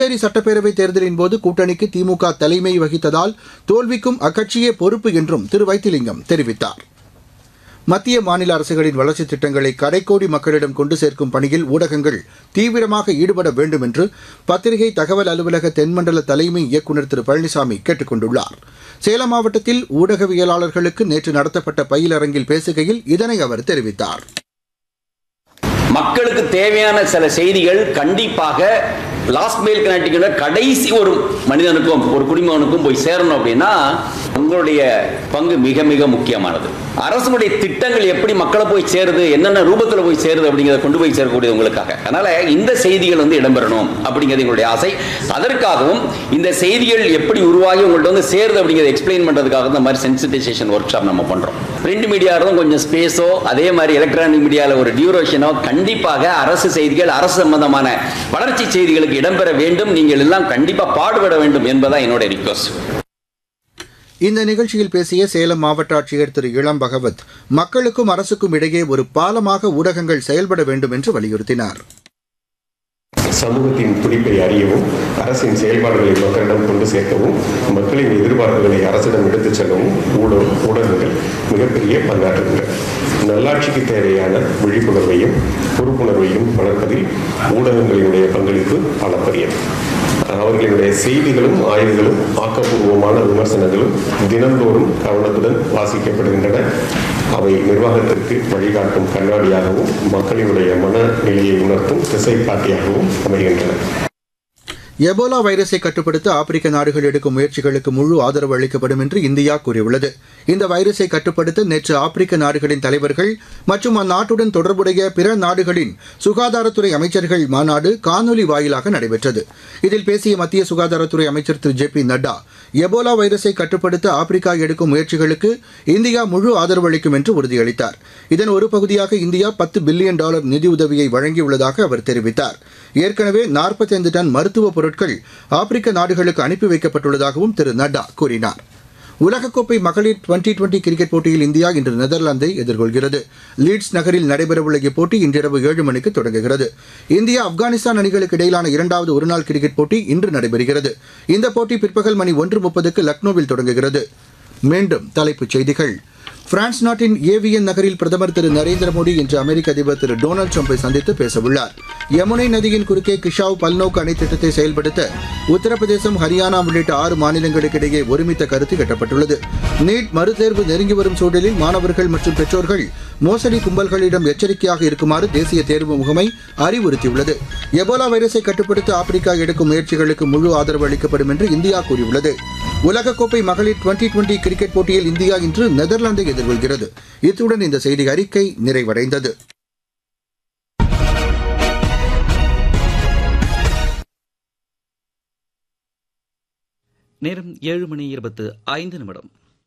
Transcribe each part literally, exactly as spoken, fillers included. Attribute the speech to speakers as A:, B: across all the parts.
A: புதுச்சேரி சட்டப்பேரவைத் தேர்தலின் போது கூட்டணிக்கு திமுக தலைமை வகித்ததால் தோல்விக்கும் அக்கட்சியே பொறுப்பு என்றும் திரு வைத்திலிங்கம் தெரிவித்தார். மத்திய மாநில அரசுகளின் வளர்ச்சித் திட்டங்களை கடைக்கோடி மக்களிடம் கொண்டு சேர்க்கும் பணியில் ஊடகங்கள் தீவிரமாக ஈடுபட வேண்டும் என்று பத்திரிகை தகவல் அலுவலக தென்மண்டல தலைமை இயக்குநர் திரு பழனிசாமி கேட்டுக் கொண்டுள்ளார். சேலம் மாவட்டத்தில் ஊடகவியலாளர்களுக்கு நேற்று நடத்தப்பட்ட பயிலரங்கில் பேசுகையில் இதனை அவர் தெரிவித்தார்.
B: மக்களுக்கு தேவையான சில செய்திகள் கண்டிப்பாக லாஸ்ட் மெயில் கனெக்டிங் கடைசி ஒரு மனிதனுக்கும் ஒரு குடிமகனுக்கும் போய் சேரணும் அப்படின்னா உங்களுடைய பங்கு மிக மிக முக்கியமானது. அரசுடைய திட்டங்கள் எப்படி மக்களை போய் சேருது, என்னென்ன ரூபத்தில் போய் சேருது அப்படிங்கிறத கொண்டு போய் சேரக்கூடிய உங்களுக்காக. அதனால இந்த செய்திகள் வந்து இடம்பெறணும் அப்படிங்கிறது எங்களுடைய ஆசை. அதற்காகவும் இந்த செய்திகள் எப்படி உருவாகி உங்கள்கிட்ட வந்து சேருது அப்படிங்கிறத எக்ஸ்பிளைன் பண்றதுக்காக இந்த மாதிரி சென்சிட்டைசேஷன் ஒர்க் ஷாப் நம்ம பண்றோம். பிரிண்ட் மீடியாவும் கொஞ்சம் ஸ்பேஸோ அதே மாதிரி எலக்ட்ரானிக் மீடியாவில் ஒரு டியூரேஷனோ கண்டிப்பாக அரசு செய்திகள் அரசு சம்பந்தமான வளர்ச்சி செய்திகளுக்கு இடம்பெற வேண்டும். நீங்கள் எல்லாம் கண்டிப்பா பாடுபட வேண்டும் என்பதான் என்னோட ரிக்வெஸ்ட்.
A: இந்த நிகழ்ச்சியில் பேசிய சேலம் மாவட்ட ஆட்சியர் திரு இளம் பகவத் மக்களுக்கும் அரசுக்கும் இடையே ஒரு பாலமாக ஊடகங்கள் செயல்பட வேண்டும் என்று வலியுறுத்தினார்.
C: சமூகத்தின் துடிப்பை அறியவும் அரசின் செயல்பாடுகளை மக்களிடம் கொண்டு சேர்க்கவும் மக்களின் எதிர்பார்ப்புகளை அரசிடம் எடுத்துச் செல்லவும் ஊடகங்கள் மிகப்பெரிய பங்காற்றுகின்றன. நல்லாட்சிக்கு தேவையான விழிப்புணர்வையும் பொறுப்புணர்வையும் வளர்ப்பதில் ஊடகங்களினுடைய பங்களிப்பு அளப்பரியது. அவர்களுடைய செய்திகளும் ஆய்வுகளும் ஆக்கப்பூர்வமான விமர்சனங்களும் தினந்தோறும் கவனத்துடன் வாசிக்கப்படுகின்றன. அவை நிர்வாகத்திற்கு வழிகாட்டும் கண்ணாடியாகவும் மக்களினுடைய மனநிலையை உணர்த்தும் திசை காட்டியாகவும் அமைகின்றன.
A: எபோலா வைரஸை கட்டுப்படுத்த ஆப்பிரிக்க நாடுகள் எடுக்கும் முயற்சிகளுக்கு முழு ஆதரவு அளிக்கப்படும் என்று இந்தியா கூறியுள்ளது. இந்த வைரஸை கட்டுப்படுத்த நேற்று ஆப்பிரிக்க நாடுகளின் தலைவர்கள் மற்றும் அந்நாட்டுடன் தொடர்புடைய பிற நாடுகளின் சுகாதாரத்துறை அமைச்சர்கள் மாநாடு காணொலி வாயிலாக நடைபெற்றது. இதில் பேசிய மத்திய சுகாதாரத்துறை அமைச்சர் திரு ஜே பி நட்டா எபோலா வைரஸை கட்டுப்படுத்த ஆப்பிரிக்கா எடுக்கும் முயற்சிகளுக்கு இந்தியா முழு ஆதரவு அளிக்கும் என்று உறுதியளித்தார். இதன் ஒரு பகுதியாக இந்தியா பத்து பில்லியன் டாலர் நிதியுதவியை வழங்கியுள்ளதாக அவர் தெரிவித்தார். ஏற்கனவே நாற்பத்தி ஐந்து டன் மருத்துவ பொருட்கள் ஆப்பிரிக்க நாடுகளுக்கு அனுப்பி வைக்கப்பட்டுள்ளதாகவும் திரு நட்டா கூறினார். உலகக்கோப்பை மகளிர் டுவெண்டி டுவெண்டி கிரிக்கெட் போட்டியில் இந்தியா இன்று நெதர்லாந்தை எதிர்கொள்கிறது. லீட்ஸ் நகரில் நடைபெறவுள்ள இப்போட்டி இன்றிரவு ஏழு மணிக்கு தொடங்குகிறது. இந்தியா ஆப்கானிஸ்தான் அணிகளுக்கு இடையிலான இரண்டாவது ஒருநாள் கிரிக்கெட் போட்டி இன்று நடைபெறுகிறது. இந்த போட்டி பிற்பகல் மணி ஒன்று முப்பதுக்கு லக்னோவில் தொடங்குகிறது. மீண்டும் தலைப்புச் செய்திகள். பிரான்ஸ் நாட்டின் ஏவியன் நகரில் பிரதமர் திரு நரேந்திர மோடி இன்று அமெரிக்க அதிபர் திரு டொனால்டு ட்ரம்பை சந்தித்து பேசவுள்ளார். யமுனை நதியின் குறுக்கே கிஷாவ் பல்நோக்கு அணை திட்டத்தை செயல்படுத்த உத்தரப்பிரதேசம், ஹரியானா உள்ளிட்ட ஆறு மாநிலங்களுக்கு இடையே ஒருமித்த கருத்து எட்டப்பட்டுள்ளது. நீட் மறுதேர்வு நெருங்கி வரும் சூழலில் மாணவர்கள் மற்றும் பெற்றோர்கள் மோசடி கும்பல்களிடம் எச்சரிக்கையாக இருக்குமாறு தேசிய தேர்வு முகமை அறிவுறுத்தியுள்ளது. எபோலா வைரஸை கட்டுப்படுத்த ஆப்பிரிக்கா எடுக்கும் முயற்சிகளுக்கு முழு ஆதரவு அளிக்கப்படும் என்று இந்தியா கூறியுள்ளது. உலகக்கோப்பை மகளிர் டுவெண்டி டுவெண்டி கிரிக்கெட் போட்டியில் இந்தியா இன்று நெதர்லாந்தை எதிர்கொள்கிறது. இத்துடன் இந்த செய்தி அறிக்கை நிறைவடைந்தது.
D: நேரம் ஏழு மணி இருபத்து ஐந்து நிமிடம்.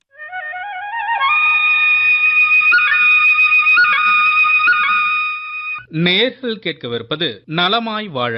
E: நேர்கள் கேட்கவிருப்பது நலமாய் வாழ.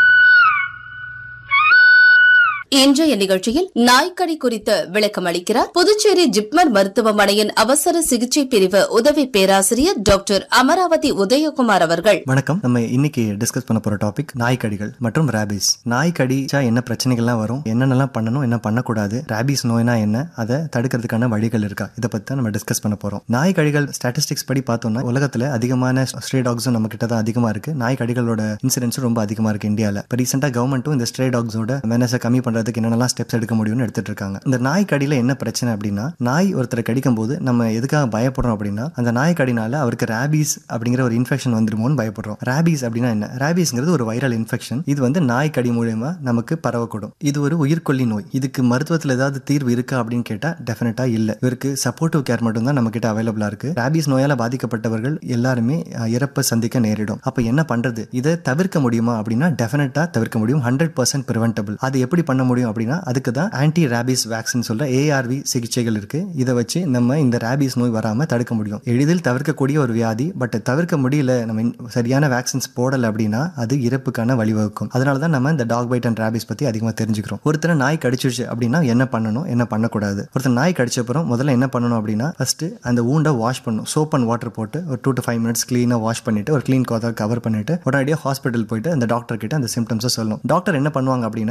F: இன்றைய நிகழ்ச்சியில் நாய்க்கடி குறித்து விளக்கம் அளிக்கிறார் புதுச்சேரி ஜிப்மர் மருத்துவமனையின் அவசர சிகிச்சை பிரிவு உதவி பேராசிரியர் டாக்டர் அமராவதி உதயகுமார் அவர்கள்.
G: வணக்கம். நம்ம இன்னைக்கு டிஸ்கஸ் பண்ண போற டாபிக் நாய்க்கடிகள் மற்றும் ரேபிஸ். நாய்க்கடிச்சா என்ன பிரச்சனைகள்லாம் வரும், என்னென்னலாம் பண்ணணும், என்ன பண்ணக்கூடாது, ரேபிஸ் நோய்னா என்ன, அதை தடுக்கிறதுக்கான வழிகள் இருக்கா, இதை பத்தி தான் நம்ம டிஸ்கஸ் பண்ண போறோம். நாய்க்கடிகள் ஸ்டாட்டிஸ்டிக்ஸ் படி பார்த்தோம்னா உலகத்துல அதிகமான ஸ்ட்ரே டாக்ஸும் நம்ம கிட்ட தான் அதிகமா இருக்கு. நாய்க்கடிகளோட இன்சிடென்ஸும் ரொம்ப அதிகமா இருக்கு இந்தியாவில். இப்போ ரீசெண்டா கவர்மெண்ட்டும் இந்த ஸ்ட்ரே டாக்ஸோட மெனஸை கம்மி பண்றது என்னென்னலாம் ஸ்டெப்ஸ் எடுக்க முடியும்னு எடுத்துட்டு இருக்காங்க. இந்த நாய் கடியில என்ன பிரச்சனை அப்படின்னா, நாய் ஒருத்தரை கடிக்கும் போது நம்ம எதுக்காக பயப்படுறோம் அப்படின்னா, அந்த நாய் கடினால அவருக்கு ரேபிஸ் அப்படிங்கிற ஒரு இன்ஃபெக்ஷன் வந்துருமோன்னு பயப்படுறோம். ரேபிஸ் அப்படின்னா என்ன? ரேபிஸ்ங்கிறது ஒரு வைரல் இன்ஃபெக்ஷன். இது வந்து நாய் கடி மூலமா நமக்கு பரவக்கூடும். இது ஒரு உயிர்கொல்லி நோய். இதுக்கு மருத்துவத்தில் ஏதாவது தீர்வு இருக்கா அப்படின்னு கேட்டா டெஃபினட்டா இல்ல. இவருக்கு சப்போர்ட்டிவ் கேர் மட்டும் தான் நம்ம கிட்ட அவைலபிளா இருக்கு. ரேபிஸ் நோயால பாதிக்கப்பட்டவர்கள் எல்லாருமே இறப்பை சந்திக்க நேரிடும். அப்ப என்ன பண்றது? இதை தவிர்க்க முடியுமா அப்படின்னா டெஃபினட்டா தவிர்க்க முடியும். Hundred percent பிரிவென்டபிள். அது எப்படி பண்ண முடியும் அப்படின்னா அதுக்கு தான் ஆன்டி ரேபிஸ் வேக்சின் சொல்ற ஏஆர்வி சிகிச்சைகள் இருக்கு. இதை வச்சு நம்ம இந்த ரேபிஸ் நோய் வராம தடுக்க முடியும். எளிதில் தவிர்க்கக்கூடிய ஒரு வியாதி. பட் தவிர்க்க முடியல, நம்ம சரியான வேக்சின்ஸ் போடல அப்படின்னா அது இறப்புக்கான வழிவகுக்கும். அதனால தான் நம்ம இந்த டாக் பைட் அண்ட் ரேபிஸ் பத்தி அதிகமாக தெரிஞ்சுக்கிறோம். ஒருத்தர் நாய் கடிச்சிருச்சு அப்படின்னா என்ன பண்ணணும், என்ன பண்ணக்கூடாது. ஒருத்தர் நாய் கடிச்சப்புறம் முதல்ல என்ன பண்ணணும் அப்படின்னா ஃபர்ஸ்ட் அந்த ஊண்டை வாஷ் பண்ணணும். சோப் அண்ட் வாட்டர் போட்டு ஒரு டூ டு ஃபைவ் மினிட்ஸ் கிளீனா வாஷ் பண்ணிட்டு ஒரு கிளீன் காதர் கவர் பண்ணிட்டு உடனடியாக ஹாஸ்பிட்டல் போயிட்டு அந்த டாக்டர் கிட்ட அந்த சிம்டம்ஸை சொல்லணும். டாக்டர் என்ன பண்ணுவாங்க அப்படின்னா